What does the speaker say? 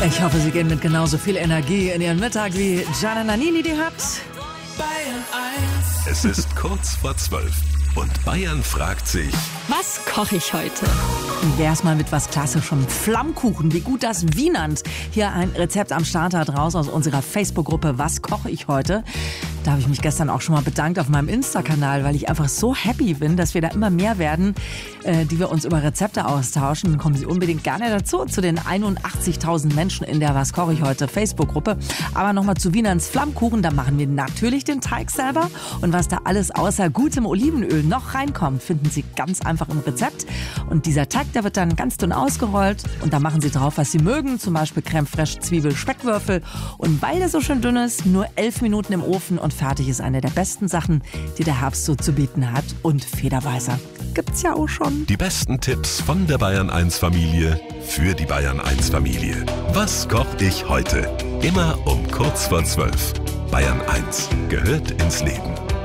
Ich hoffe, Sie gehen mit genauso viel Energie in Ihren Mittag wie Gianna Nannini die hat. Bayern 1. Es ist kurz vor 12 und Bayern fragt sich: Was koche ich heute? Erstmal mit was Klassischem. Flammkuchen, wie gut das Wienand. Hier ein Rezept am Start raus aus unserer Facebook-Gruppe Was koche ich heute? Da habe ich mich gestern auch schon mal bedankt auf meinem Insta-Kanal, weil ich einfach so happy bin, dass wir da immer mehr werden, die wir uns über Rezepte austauschen. Kommen Sie unbedingt gerne dazu, zu den 81.000 Menschen in der Was koche ich heute Facebook-Gruppe. Aber nochmal zu Wienands Flammkuchen, da machen wir natürlich den Teig selber. Und was da alles außer gutem Olivenöl noch reinkommt, finden Sie ganz einfach im Rezept. Und dieser Teig, der wird dann ganz dünn ausgerollt und da machen Sie drauf, was Sie mögen, zum Beispiel Creme fraiche, Zwiebel, Speckwürfel. Und weil der so schön dünn ist, nur 11 Minuten im Ofen und fertig ist eine der besten Sachen, die der Herbst so zu bieten hat. Und Federweißer gibt's ja auch schon. Die besten Tipps von der Bayern 1 Familie für die Bayern 1 Familie. Was koche ich heute? Immer um kurz vor 12. Bayern 1 gehört ins Leben.